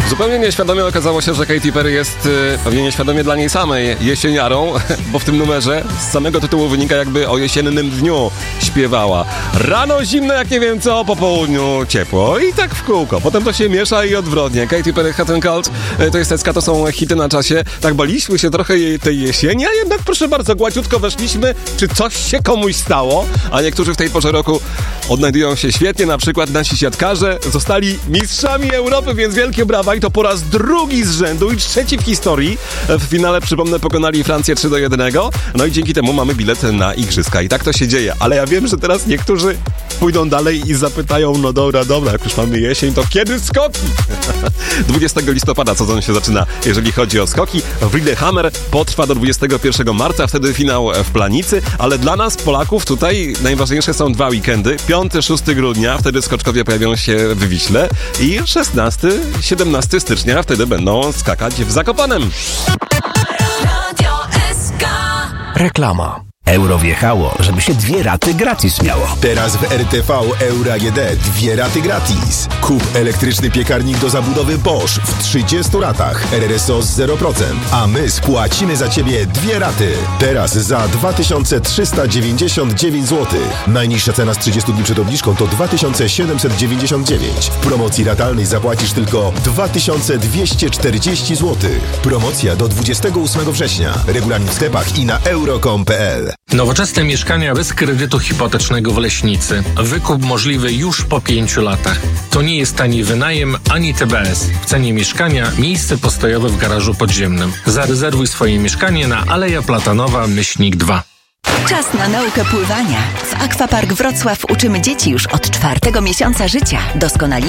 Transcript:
Zupełnie nieświadomie okazało się, że Katy Perry jest pewnie nieświadomie dla niej samej jesieniarą, bo w tym numerze z samego tytułu wynika, jakby o jesiennym dniu śpiewała. Rano zimno jak nie wiem co, po południu ciepło i tak w kółko. Potem to się miesza i odwrotnie. Katy Perry, Hot and Cold, to jest SK, to są hity na czasie. Tak baliśmy się trochę tej jesieni, a jednak proszę bardzo, gładziutko weszliśmy. Czy coś się komuś stało? A niektórzy w tej porze roku odnajdują się świetnie, na przykład nasi siatkarze zostali mistrzami Europy, więc wielkie brawa i to po raz drugi z rzędu i trzeci w historii. W finale, przypomnę, pokonali Francję 3-1. No i dzięki temu mamy bilet na igrzyska i tak to się dzieje. Ale ja wiem, że teraz niektórzy pójdą dalej i zapytają, no dobra, jak już mamy jesień, to kiedy skoki? 20 listopada sezon się zaczyna, jeżeli chodzi o skoki. W Lillehammer potrwa do 21 marca, wtedy finał w Planicy, ale dla nas, Polaków, tutaj najważniejsze są 2 weekendy. 5-6 grudnia, wtedy skoczkowie pojawią się w Wiśle i 16-17 stycznia, wtedy będą skakać w Zakopanem. Reklama. Euro wjechało, żeby się 2 raty gratis miało. Teraz w RTV Euro AGD 2 raty gratis. Kup elektryczny piekarnik do zabudowy Bosch w 30 ratach. RRSO z 0%. A my spłacimy za Ciebie 2 raty. Teraz za 2399 zł. Najniższa cena z 30 dni przed obniżką to 2799. W promocji ratalnej zapłacisz tylko 2240 zł. Promocja do 28 września. Regulamin w sklepach i na euro.com.pl. Nowoczesne mieszkania bez kredytu hipotecznego w Leśnicy. Wykup możliwy już po 5 latach. To nie jest tani wynajem ani TBS. W cenie mieszkania miejsce postojowe w garażu podziemnym. Zarezerwuj swoje mieszkanie na Aleja Platanowa /2. Czas na naukę pływania. W Aquapark Wrocław uczymy dzieci już od 4 miesiąca życia. Doskonali